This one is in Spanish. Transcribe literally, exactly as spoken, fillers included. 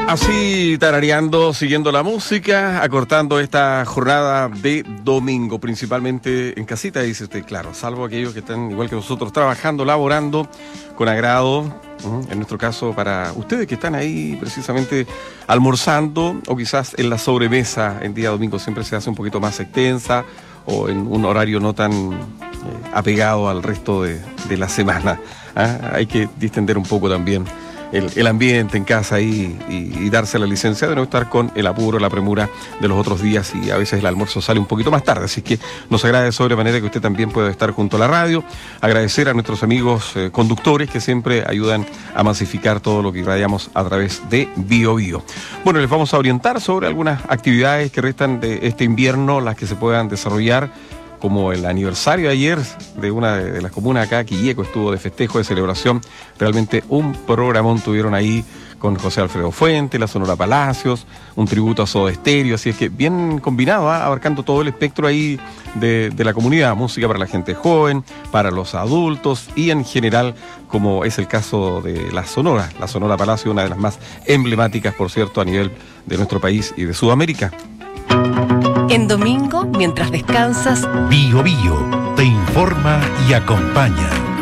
Así tarareando, siguiendo la música, acortando esta jornada de domingo, principalmente en casita, dice usted, claro, salvo aquellos que están igual que nosotros trabajando, laborando con agrado, en nuestro caso para ustedes que están ahí precisamente almorzando o quizás en la sobremesa en día domingo siempre se hace un poquito más extensa o en un horario no tan eh, apegado al resto de, de la semana. ¿Ah? Hay que distender un poco también El, el ambiente en casa y, y, y darse la licencia de no estar con el apuro, la premura de los otros días y a veces el almuerzo sale un poquito más tarde, así que nos agrada de sobremanera que usted también pueda estar junto a la radio. Agradecer a nuestros amigos eh, conductores que siempre ayudan a masificar todo lo que irradiamos a través de Bio Bio. Bueno, les vamos a orientar sobre algunas actividades que restan de este invierno, las que se puedan desarrollar, como el aniversario de ayer de una de las comunas acá, Quilleco, estuvo de festejo, de celebración, realmente un programón tuvieron ahí con José Alfredo Fuente, la Sonora Palacios, un tributo a Soda Stereo, así es que bien combinado, ¿eh? Abarcando todo el espectro ahí de, de la comunidad, música para la gente joven, para los adultos y en general, como es el caso de la Sonora, la Sonora Palacio, una de las más emblemáticas, por cierto, a nivel de nuestro país y de Sudamérica. En domingo, mientras descansas, Bio Bio te informa y acompaña.